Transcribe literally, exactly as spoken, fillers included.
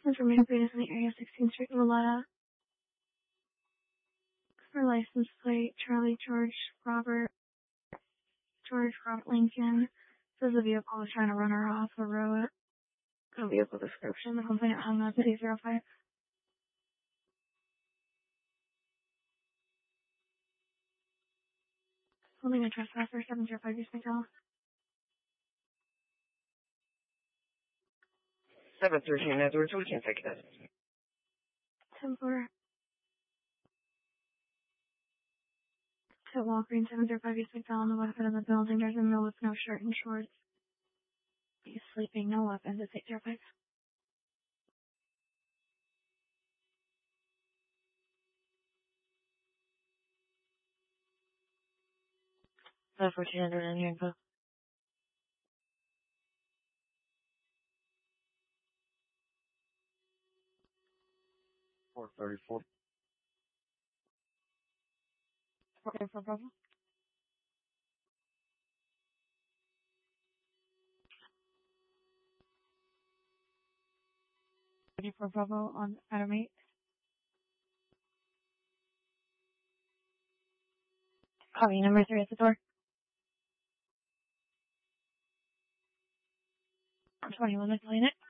Information please in the area sixteenth Street, Willetta. For license plate, Charlie George Robert, George Robert Lincoln. Says the vehicle was trying to run her off the road. The vehicle description, the complainant hung up at eight zero five. Holding a trespasser, seven zero five East McDowell. seven thirteen Edwards, we can take that. ten four. At Walgreens, seven zero five East McDowell, on the west side of the building. There's a male with no shirt and shorts. He's sleeping, no weapons. It's eight zero five. five fourteen Edward in here, info. four thirty-four. Okay, for Bravo. Ready for Bravo on Adam eight. Copy, number three at the door. twenty-one, miscellaneous.